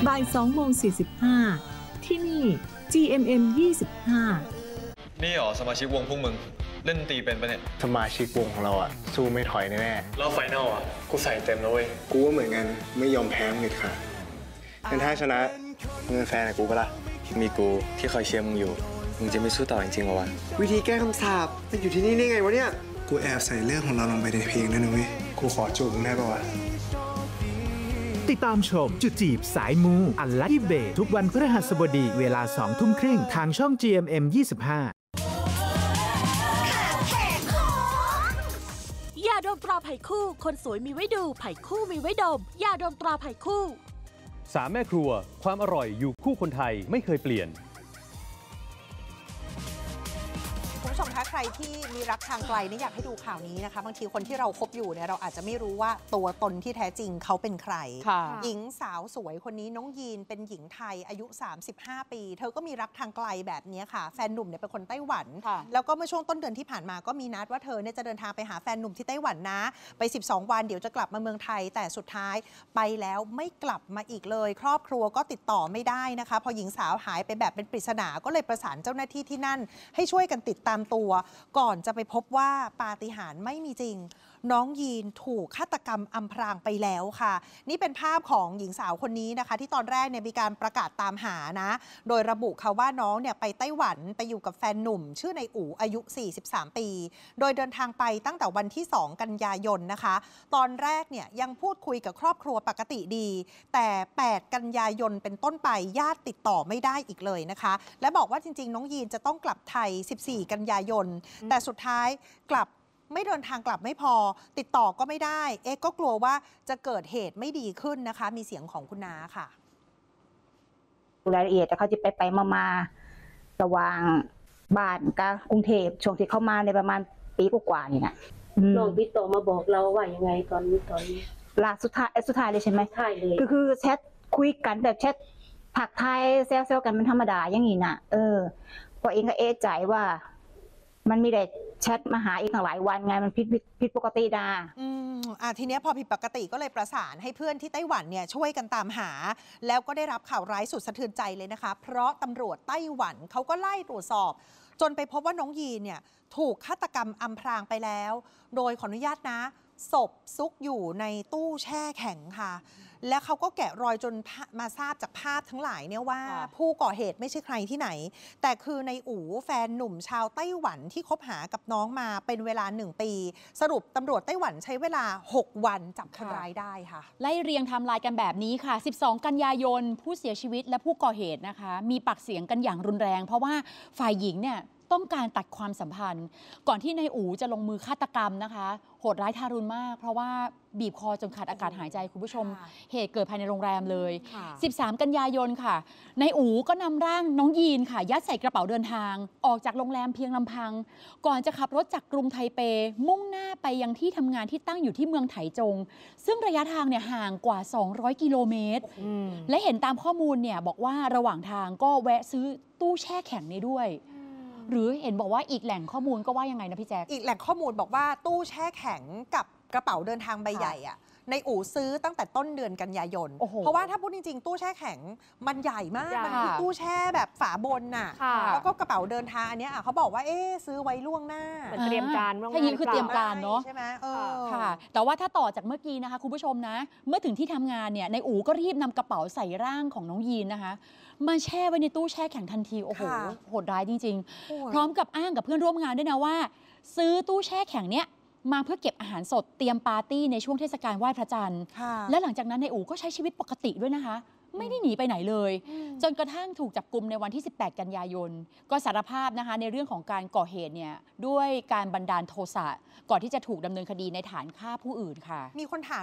บ่าย2:45ที่นี่ GMM 25 นี่เหรอสมาชิกวงพวกมึงเล่นดนตรีเป็นปะเนี่ยสมาชิกวงของเราอ่ะสู้ไม่ถอยแน่แล้วไฟนอลอ่ะกูใส่เต็มแล้วเว้ยกูก็เหมือนกันไม่ยอมแพ้มึงเลยค่ะงั้นถ้าชนะมึงเป็นแฟนกับกูปะล่ะมีกูที่คอยเชียร์มึงอยู่มึงจะไม่สู้ต่อจริงๆหรอวะวิธีแก้คำสาปมันอยู่ที่นี่ได้ไงวะเนี่ยกูแอบใส่เรื่องของเราลงไปในเพลงนั่นนะเว้ยกูขอจูบมึงได้ปะวะติดตามชมจุดจีบสายมูอัลลัคกี้เบย์ทุกวันพฤหัสบดีเวลา 20:30 ทางช่อง GMM 25 ยาดมตราไผ่คู่คนสวยมีไว้ดูไผ่คู่มีไว้ดมยาดมตราไผ่คู่ 3 แม่ครัวความอร่อยอยู่คู่คนไทยไม่เคยเปลี่ยนคุณผู้ชมคะใครที่มีรักทางไกลนี่อยากให้ดูข่าวนี้นะคะบางทีคนที่เราคบอยู่เนี่ยเราอาจจะไม่รู้ว่าตัวตนที่แท้จริงเขาเป็นใครหญิงสาวสวยคนนี้น้องยีนเป็นหญิงไทยอายุ35 ปีเธอก็มีรักทางไกลแบบนี้ค่ะแฟนหนุ่มเนี่ยเป็นคนไต้หวันแล้วก็เมื่อช่วงต้นเดือนที่ผ่านมาก็มีนัดว่าเธอเนี่ยจะเดินทางไปหาแฟนหนุ่มที่ไต้หวันนะไป12 วันเดี๋ยวจะกลับมาเมืองไทยแต่สุดท้ายไปแล้วไม่กลับมาอีกเลยครอบครัวก็ติดต่อไม่ได้นะคะพอหญิงสาวหายไปแบบเป็นปริศนาก็เลยประสานเจ้าหน้าที่ที่นั่นให้ช่วยกันติดตามตัวก่อนจะไปพบว่าปาฏิหาริย์ไม่มีจริงน้องยีนถูกฆาตกรรมอำพรางไปแล้วค่ะนี่เป็นภาพของหญิงสาวคนนี้นะคะที่ตอนแรกเนี่ยมีการประกาศตามหานะโดยระบุค่ะว่าน้องเนี่ยไปไต้หวันไปอยู่กับแฟนหนุ่มชื่อในอู๋อายุ43 ปีโดยเดินทางไปตั้งแต่วันที่2 กันยายนนะคะตอนแรกเนี่ยยังพูดคุยกับครอบครัวปกติดีแต่8 กันยายนเป็นต้นไปญาติติดต่อไม่ได้อีกเลยนะคะและบอกว่าจริงๆน้องยีนจะต้องกลับไทย14 กันยายนแต่สุดท้ายกลับไม่เดินทางกลับไม่พอติดต่อก็ไม่ได้ก็กลัวว่าจะเกิดเหตุไม่ดีขึ้นนะคะมีเสียงของคุณน้าค่ะรายละเอียดแต่เขาจะไปมาระหว่างบ้านกับกรุงเทพช่วงที่เข้ามาในประมาณปีกว่าๆนี่นะน้องติดต่อมาบอกเราว่ายังไงตอนนี้ล่าสุดท้ายเลยใช่ไหมใช่เลยคือแชทคุยกันแบบแชทผักไทยแซวกันเป็นธรรมดาอย่างนี้นะพอเองก็ใจว่ามันมีแต่แชทมาหาอีกหลายวันไงมันผิดปกติดาทีนี้พอผิดปกติก็เลยประสานให้เพื่อนที่ไต้หวันเนี่ยช่วยกันตามหาแล้วก็ได้รับข่าวร้ายสุดสะเทือนใจเลยนะคะเพราะตำรวจไต้หวันเขาก็ไล่ตรวจสอบจนไปพบว่าน้องยีนเนี่ยถูกฆาตกรรมอำพรางไปแล้วโดยขออนุญาตนะศพซุกอยู่ในตู้แช่แข็งค่ะและเขาก็แกะรอยจนมาทราบจากภาพทั้งหลายเนี่ยว่าผู้ก่อเหตุไม่ใช่ใครที่ไหนแต่คือในอู๋แฟนหนุ่มชาวไต้หวันที่คบหากับน้องมาเป็นเวลา1 ปีสรุปตำรวจไต้หวันใช้เวลา6 วันจับคนร้ายได้ค่ะไล่เรียงไทม์ไลน์กันแบบนี้ค่ะ12 กันยายนผู้เสียชีวิตและผู้ก่อเหตุนะคะมีปากเสียงกันอย่างรุนแรงเพราะว่าฝ่ายหญิงเนี่ยต้องการตัดความสัมพันธ์ก่อนที่นายอู๋จะลงมือฆาตกรรมนะคะโหดร้ายทารุณมากเพราะว่าบีบคอจนขาดอากาศหายใจคุณผู้ชมเหตุเกิดภายในโรงแรมเลย13 กันยายนค่ะนายอู๋ก็นำร่างน้องยีนค่ะยัดใส่กระเป๋าเดินทางออกจากโรงแรมเพียงลำพังก่อนจะขับรถจากกรุงไทเปมุ่งหน้าไปยังที่ทำงานที่ตั้งอยู่ที่เมืองไถจงซึ่งระยะทางเนี่ยห่างกว่า200 กิโลเมตรและเห็นตามข้อมูลเนี่ยบอกว่าระหว่างทางก็แวะซื้อตู้แช่แข็งนี้ด้วยหรือเห็นบอกว่าอีกแหล่งข้อมูลก็ว่ายังไงนะพี่แจ๊คอีกแหล่งข้อมูลบอกว่าตู้แช่แข็งกับกระเป๋าเดินทางใบใหญ่อะในอู่ซื้อตั้งแต่ต้นเดือนกันยายนเพราะว่าถ้าพูดจริงๆตู้แช่แข็งมันใหญ่มากมันคือตู้แช่แบบฝาบนน่ะแล้วก็กระเป๋าเดินทางอันนี้เขาบอกว่าซื้อไว้ล่วงหน้าเตรียมการถ้ายิงคือเตรียมการเนาะใช่ไหมค่ะแต่ว่าถ้าต่อจากเมื่อกี้นะคะคุณผู้ชมนะเมื่อถึงที่ทำงานเนี่ยในอู่ก็รีบนำกระเป๋าใส่ร่างของน้องยีนนะคะมาแช่ไว้ในตู้แช่แข็งทันทีโอ้โหโหดร้ายจริงๆพร้อมกับอ้างกับเพื่อนร่วมงานด้วยนะว่าซื้อตู้แช่แข็งเนี้ยมาเพื่อเก็บอาหารสดเตรียมปาร์ตี้ในช่วงเทศกาลไหว้พระจันทร์และหลังจากนั้นนายอู๋ก็ใช้ชีวิตปกติด้วยนะคะไม่ได้หนีไปไหนเลยจนกระทั่งถูกจับกุมในวันที่18 กันยายนก็สารภาพนะคะในเรื่องของการก่อเหตุเนี่ยด้วยการบันดาลโทสะก่อนที่จะถูกดำเนินคดีในฐานฆ่าผู้อื่นค่ะมีคนถาม